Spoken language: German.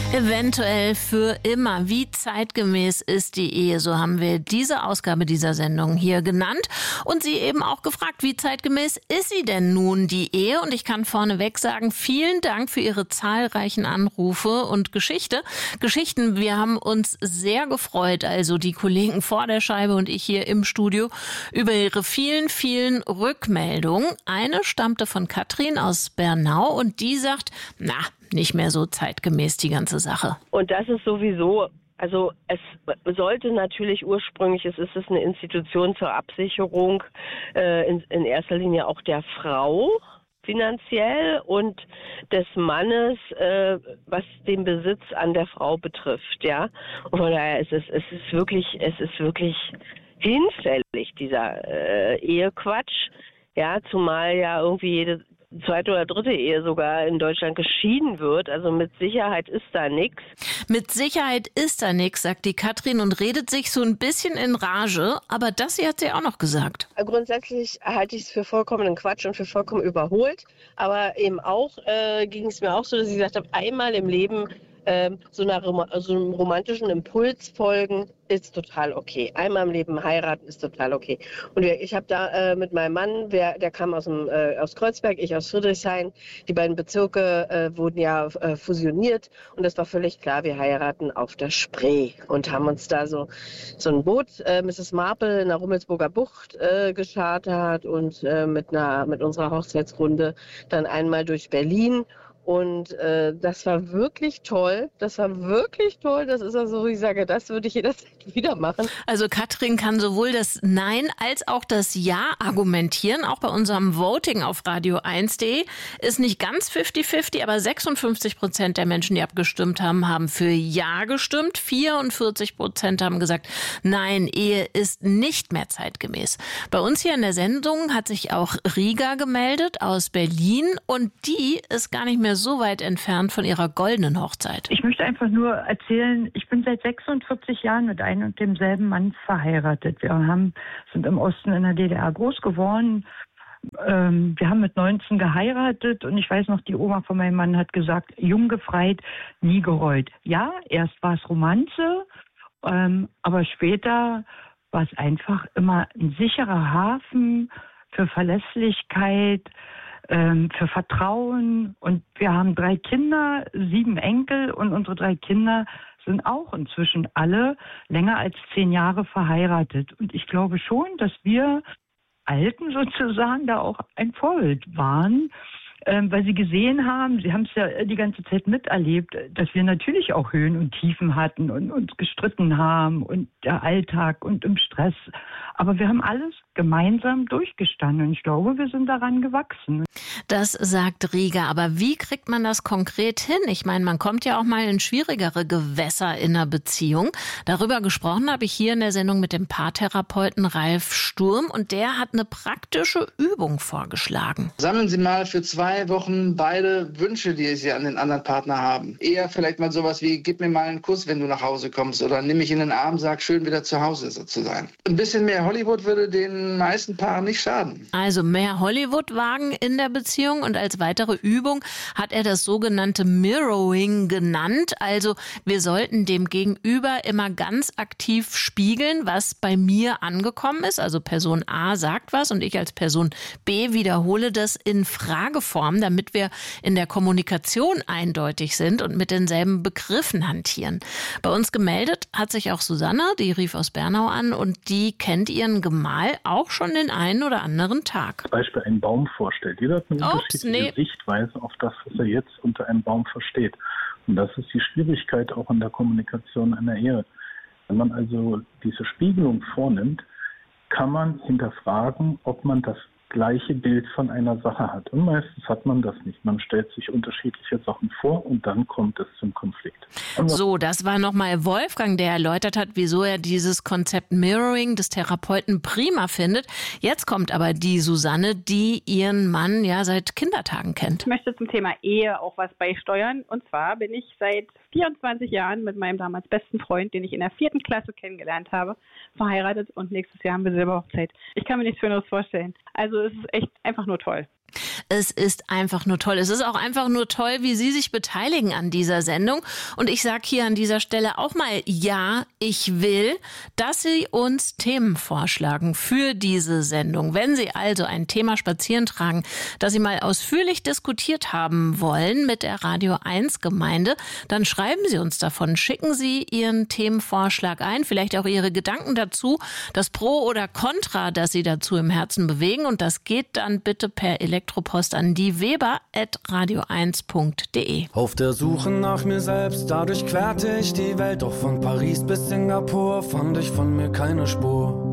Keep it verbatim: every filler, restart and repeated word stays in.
Eventuell für immer. Wie zeitgemäß ist die Ehe? So haben wir diese Ausgabe dieser Sendung hier genannt und Sie eben auch gefragt, wie zeitgemäß ist sie denn nun, die Ehe? Und ich kann vorneweg sagen, vielen Dank für Ihre zahlreichen Anrufe und Geschichte. Geschichten, wir haben uns sehr gefreut, also die Kollegen vor der Scheibe und ich hier im Studio, über Ihre vielen, vielen Rückmeldungen. Eine stammte von Katrin aus Bernau und die sagt, na, nicht mehr so zeitgemäß die ganze Sache. Und das ist sowieso, also es sollte natürlich ursprünglich, es ist es eine Institution zur Absicherung äh, in, in erster Linie auch der Frau finanziell und des Mannes, äh, was den Besitz an der Frau betrifft, ja. Und von daher ist es, es ist wirklich, es ist wirklich hinfällig, dieser äh, Ehequatsch, ja, zumal ja irgendwie jede zweite oder dritte Ehe sogar in Deutschland geschieden wird. Also mit Sicherheit ist da nichts. Mit Sicherheit ist da nichts, sagt die Katrin und redet sich so ein bisschen in Rage. Aber das hier hat sie auch noch gesagt. Grundsätzlich halte ich es für vollkommenen Quatsch und für vollkommen überholt. Aber eben auch äh, ging es mir auch so, dass ich gesagt habe, einmal im Leben äh, so, einer, so einem romantischen Impuls folgen, ist total okay. Einmal im Leben heiraten ist total okay. Und ich habe da äh, mit meinem Mann, der, der kam aus, dem, äh, aus Kreuzberg, ich aus Friedrichshain. Die beiden Bezirke äh, wurden ja äh, fusioniert und es war völlig klar, wir heiraten auf der Spree und haben uns da so, so ein Boot, äh, Misses Marple in der Rummelsburger Bucht äh, geschartert und äh, mit, einer, mit unserer Hochzeitsrunde dann einmal durch Berlin. Und äh, das war wirklich toll. Das war wirklich toll. Das ist also, wo ich sage, das würde ich jederzeit wieder machen. Also Katrin kann sowohl das Nein als auch das Ja argumentieren. Auch bei unserem Voting auf radio eins punkt de ist nicht ganz fifty fifty, aber sechsundfünfzig Prozent der Menschen, die abgestimmt haben, haben für Ja gestimmt. vierundvierzig Prozent haben gesagt, nein, Ehe ist nicht mehr zeitgemäß. Bei uns hier in der Sendung hat sich auch Riga gemeldet aus Berlin und die ist gar nicht mehr so weit entfernt von ihrer goldenen Hochzeit. Ich möchte einfach nur erzählen, ich bin seit sechsundvierzig Jahren mit einem und demselben Mann verheiratet. Wir haben, sind im Osten in der D D R groß geworden. Ähm, wir haben mit neunzehn geheiratet und ich weiß noch, die Oma von meinem Mann hat gesagt, jung gefreit, nie gereut. Ja, erst war es Romanze, ähm, aber später war es einfach immer ein sicherer Hafen für Verlässlichkeit, für Vertrauen. Und wir haben drei Kinder, sieben Enkel und unsere drei Kinder sind auch inzwischen alle länger als zehn Jahre verheiratet. Und ich glaube schon, dass wir Alten sozusagen da auch ein Vorbild waren, ähm, weil sie gesehen haben, sie haben es ja die ganze Zeit miterlebt, dass wir natürlich auch Höhen und Tiefen hatten und uns gestritten haben und der Alltag und im Stress. Aber wir haben alles gemeinsam durchgestanden und ich glaube, wir sind daran gewachsen. Das sagt Riga. Aber wie kriegt man das konkret hin? Ich meine, man kommt ja auch mal in schwierigere Gewässer in einer Beziehung. Darüber gesprochen habe ich hier in der Sendung mit dem Paartherapeuten Ralf Sturm und der hat eine praktische Übung vorgeschlagen. Sammeln Sie mal für zwei Wochen beide Wünsche, die Sie an den anderen Partner haben. Eher vielleicht mal sowas wie, gib mir mal einen Kuss, wenn du nach Hause kommst oder nimm mich in den Arm, sag schön wieder zu Hause zu sein. Ein bisschen mehr Hollywood würde den meisten Paaren nicht schaden. Also mehr Hollywood wagen in der Beziehung und als weitere Übung hat er das sogenannte Mirroring genannt. Also wir sollten dem Gegenüber immer ganz aktiv spiegeln, was bei mir angekommen ist. Also Person A sagt was und ich als Person B wiederhole das in Frageform, damit wir in der Kommunikation eindeutig sind und mit denselben Begriffen hantieren. Bei uns gemeldet hat sich auch Susanne, die rief aus Bernau an und die kennt ihren Gemahl auch schon den einen oder anderen Tag. Zum Beispiel einen Baum vorstellt. Jeder hat eine Ups, unterschiedliche nee. Sichtweise auf das, was er jetzt unter einem Baum versteht. Und das ist die Schwierigkeit auch in der Kommunikation einer Ehe. Wenn man also diese Spiegelung vornimmt, kann man hinterfragen, ob man das gleiche Bild von einer Sache hat. Und meistens hat man das nicht. Man stellt sich unterschiedliche Sachen vor und dann kommt es zum Konflikt. So, das war nochmal Wolfgang, der erläutert hat, wieso er dieses Konzept Mirroring des Therapeuten prima findet. Jetzt kommt aber die Susanne, die ihren Mann ja seit Kindertagen kennt. Ich möchte zum Thema Ehe auch was beisteuern. Und zwar bin ich seit vierundzwanzig Jahren mit meinem damals besten Freund, den ich in der vierten Klasse kennengelernt habe, verheiratet und nächstes Jahr haben wir Silberhochzeit. Ich kann mir nichts Schöneres vorstellen. Also es ist echt einfach nur toll. Es ist einfach nur toll. Es ist auch einfach nur toll, wie Sie sich beteiligen an dieser Sendung. Und ich sage hier an dieser Stelle auch mal, ja, ich will, dass Sie uns Themen vorschlagen für diese Sendung. Wenn Sie also ein Thema spazieren tragen, das Sie mal ausführlich diskutiert haben wollen mit der Radio eins Gemeinde, dann schreiben Sie uns davon. Schicken Sie Ihren Themenvorschlag ein, vielleicht auch Ihre Gedanken dazu, das Pro oder Contra, das Sie dazu im Herzen bewegen. Und das geht dann bitte per Elektropost an die weber at radio eins punkt de. Auf der Suche nach mir selbst, dadurch querte ich die Welt. Doch von Paris bis Singapur fand ich von mir keine Spur.